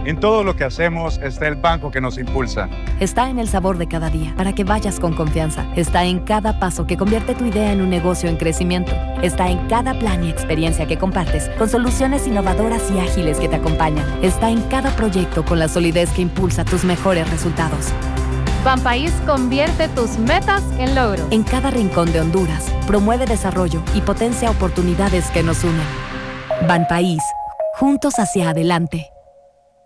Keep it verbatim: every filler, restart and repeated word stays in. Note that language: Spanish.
En todo lo que hacemos está el banco que nos impulsa. Está en el sabor de cada día, para que vayas con confianza. Está en cada paso que convierte tu idea en un negocio en crecimiento. Está en cada plan y experiencia que compartes, con soluciones innovadoras y ágiles que te acompañan. Está en cada proyecto con la solidez que impulsa tus mejores resultados. Banpaís convierte tus metas en logros. En cada rincón de Honduras, promueve desarrollo y potencia oportunidades que nos unen. Banpaís, juntos hacia adelante.